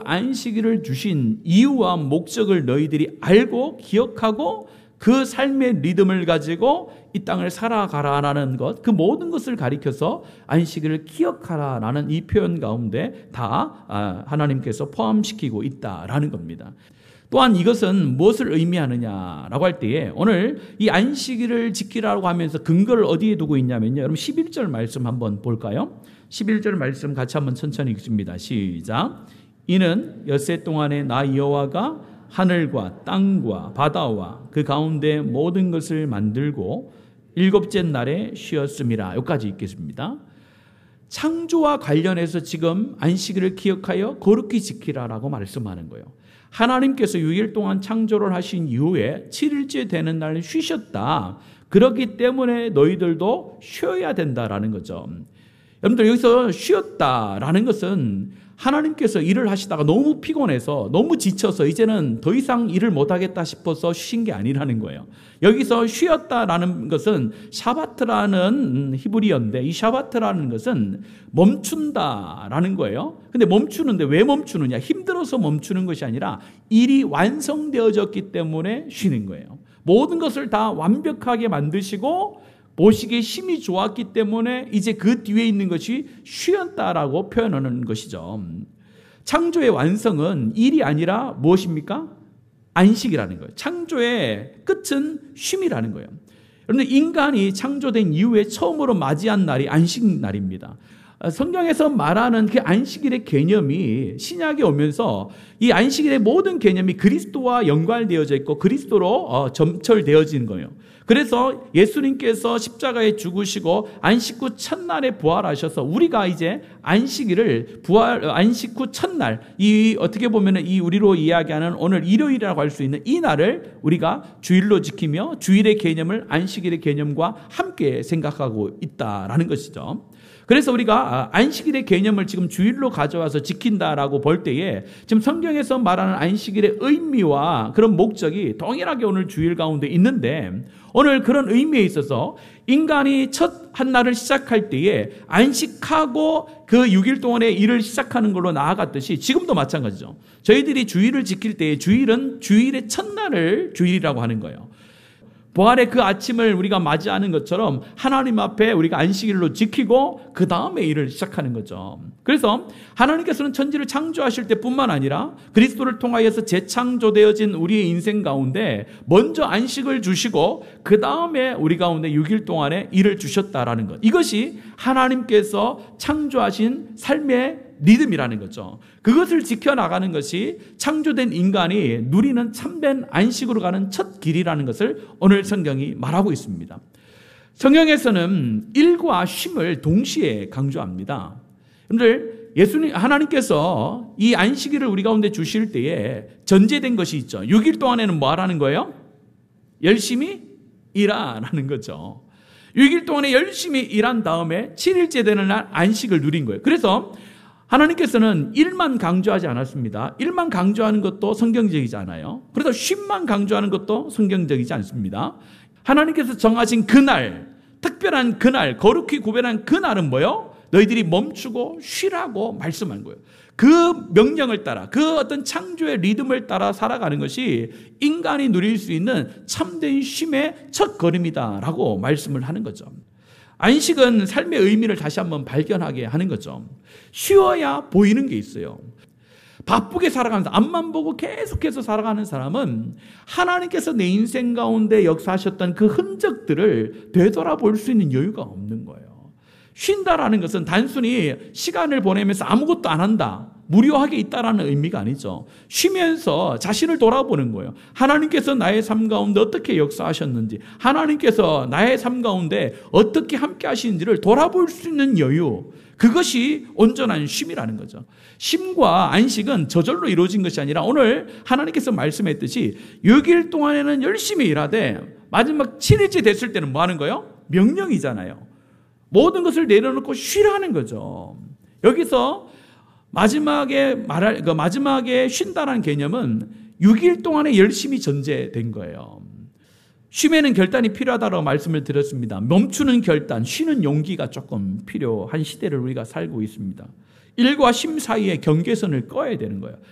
안식일을 주신 이유와 목적을 너희들이 알고 기억하고 그 삶의 리듬을 가지고 이 땅을 살아가라라는 것, 그 모든 것을 가리켜서 안식일을 기억하라라는 이 표현 가운데 다 하나님께서 포함시키고 있다라는 겁니다. 또한 이것은 무엇을 의미하느냐라고 할 때에 오늘 이 안식일을 지키라고 하면서 근거를 어디에 두고 있냐면요. 여러분 11절 말씀 한번 볼까요? 11절 말씀 같이 한번 천천히 읽습니다. 시작. 이는 엿새 동안에 나 여호와가 하늘과 땅과 바다와 그 가운데 모든 것을 만들고 일곱째 날에 쉬었음이라. 여기까지 읽겠습니다. 창조와 관련해서 지금 안식일을 기억하여 거룩히 지키라라고 말씀하는 거예요. 하나님께서 6일 동안 창조를 하신 이후에 7일째 되는 날 쉬셨다. 그렇기 때문에 너희들도 쉬어야 된다라는 거죠. 여러분들 여기서 쉬었다라는 것은 하나님께서 일을 하시다가 너무 피곤해서 너무 지쳐서 이제는 더 이상 일을 못하겠다 싶어서 쉬신 게 아니라는 거예요. 여기서 쉬었다라는 것은 샤바트라는 히브리어인데 이 샤바트라는 것은 멈춘다라는 거예요. 근데 멈추는데 왜 멈추느냐? 힘들어서 멈추는 것이 아니라 일이 완성되어졌기 때문에 쉬는 거예요. 모든 것을 다 완벽하게 만드시고 보시기에 힘이 좋았기 때문에 이제 그 뒤에 있는 것이 쉬었다라고 표현하는 것이죠. 창조의 완성은 일이 아니라 무엇입니까? 안식이라는 거예요. 창조의 끝은 쉼이라는 거예요. 여러분들 인간이 창조된 이후에 처음으로 맞이한 날이 안식날입니다. 성경에서 말하는 그 안식일의 개념이 신약에 오면서 이 안식일의 모든 개념이 그리스도와 연관되어져 있고 그리스도로 점철되어지는 거예요. 그래서 예수님께서 십자가에 죽으시고 안식 후 첫날에 부활하셔서 우리가 이제 안식일을 안식 후 첫날, 이 어떻게 보면은 이 우리로 이야기하는 오늘 일요일이라고 할 수 있는 이 날을 우리가 주일로 지키며 주일의 개념을 안식일의 개념과 함께 생각하고 있다라는 것이죠. 그래서 우리가 안식일의 개념을 지금 주일로 가져와서 지킨다라고 볼 때에 지금 성경에서 말하는 안식일의 의미와 그런 목적이 동일하게 오늘 주일 가운데 있는데 오늘 그런 의미에 있어서 인간이 첫 한 날을 시작할 때에 안식하고 그 6일 동안의 일을 시작하는 걸로 나아갔듯이 지금도 마찬가지죠. 저희들이 주일을 지킬 때에 주일은 주일의 첫날을 주일이라고 하는 거예요. 부활의 그 아침을 우리가 맞이하는 것처럼 하나님 앞에 우리가 안식일로 지키고 그 다음에 일을 시작하는 거죠. 그래서 하나님께서는 천지를 창조하실 때뿐만 아니라 그리스도를 통하여서 재창조되어진 우리의 인생 가운데 먼저 안식을 주시고 그 다음에 우리 가운데 6일 동안에 일을 주셨다라는 것. 이것이 하나님께서 창조하신 삶의 리듬이라는 거죠. 그것을 지켜나가는 것이 창조된 인간이 누리는 참된 안식으로 가는 첫 길이라는 것을 오늘 성경이 말하고 있습니다. 성경에서는 일과 쉼을 동시에 강조합니다. 여러분들 하나님께서 이 안식일을 우리 가운데 주실 때에 전제된 것이 있죠. 6일 동안에는 뭐 하라는 거예요? 열심히 일하라는 거죠. 6일 동안에 열심히 일한 다음에 7일째 되는 날 안식을 누린 거예요. 그래서 하나님께서는 일만 강조하지 않았습니다. 일만 강조하는 것도 성경적이지 않아요. 그래서 쉼만 강조하는 것도 성경적이지 않습니다. 하나님께서 정하신 그날, 특별한 그날, 거룩히 구별한 그날은 뭐예요? 너희들이 멈추고 쉬라고 말씀한 거예요. 그 명령을 따라, 그 어떤 창조의 리듬을 따라 살아가는 것이 인간이 누릴 수 있는 참된 쉼의 첫 걸음이다라고 말씀을 하는 거죠. 안식은 삶의 의미를 다시 한번 발견하게 하는 거죠. 쉬어야 보이는 게 있어요. 바쁘게 살아가면서 앞만 보고 계속해서 살아가는 사람은 하나님께서 내 인생 가운데 역사하셨던 그 흔적들을 되돌아볼 수 있는 여유가 없는 거예요. 쉰다라는 것은 단순히 시간을 보내면서 아무것도 안 한다, 무료하게 있다라는 의미가 아니죠. 쉬면서 자신을 돌아보는 거예요. 하나님께서 나의 삶 가운데 어떻게 역사하셨는지, 하나님께서 나의 삶 가운데 어떻게 함께 하시는지를 돌아볼 수 있는 여유, 그것이 온전한 쉼이라는 거죠. 쉼과 안식은 저절로 이루어진 것이 아니라 오늘 하나님께서 말씀했듯이 6일 동안에는 열심히 일하되 마지막 7일째 됐을 때는 뭐 하는 거예요? 명령이잖아요. 모든 것을 내려놓고 쉬라는 거죠. 여기서 마지막에 쉰다라는 개념은 6일 동안에 열심히 전제된 거예요. 쉼에는 결단이 필요하다고 말씀을 드렸습니다. 멈추는 결단, 쉬는 용기가 조금 필요한 시대를 우리가 살고 있습니다. 일과 쉼 사이에 경계선을 꺼야 되는 거예요.